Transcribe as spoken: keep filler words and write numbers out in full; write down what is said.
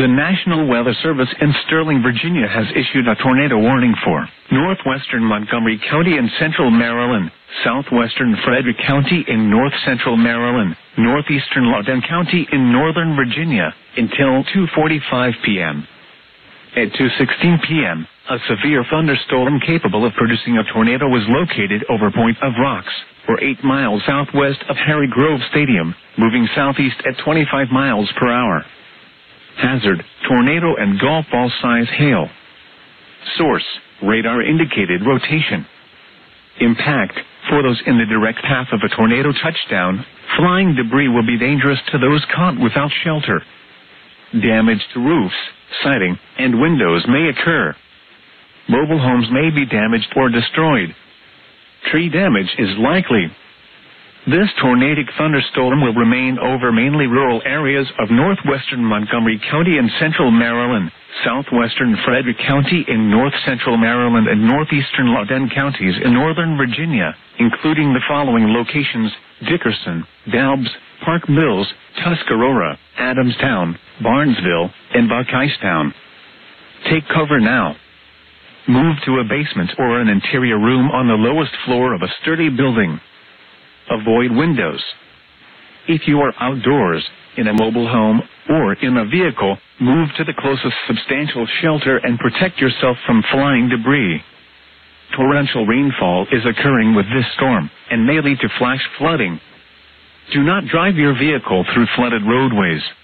The National Weather Service in Sterling, Virginia has issued a tornado warning for northwestern Montgomery County in central Maryland, southwestern Frederick County in north-central Maryland, northeastern Loudoun County in northern Virginia, until two forty-five p m At two sixteen p m, a severe thunderstorm capable of producing a tornado was located over Point of Rocks, or eight miles southwest of Harry Grove Stadium, moving southeast at twenty-five miles per hour. Hazard, tornado and golf ball size hail. Source, radar indicated rotation. Impact, for those in the direct path of a tornado touchdown, flying debris will be dangerous to those caught without shelter. Damage to roofs, siding, and windows may occur. Mobile homes may be damaged or destroyed. Tree damage is likely. This tornadic thunderstorm will remain over mainly rural areas of northwestern Montgomery County and central Maryland, southwestern Frederick County in north-central Maryland, and northeastern Loudoun counties in northern Virginia, including the following locations: Dickerson, Dalbs, Park Mills, Tuscarora, Adamstown, Barnesville, and Buckeyestown. Take cover now. Move to a basement or an interior room on the lowest floor of a sturdy building. Avoid windows. If you are outdoors, in a mobile home, or in a vehicle, move to the closest substantial shelter and protect yourself from flying debris. Torrential rainfall is occurring with this storm, and may lead to flash flooding. Do not drive your vehicle through flooded roadways.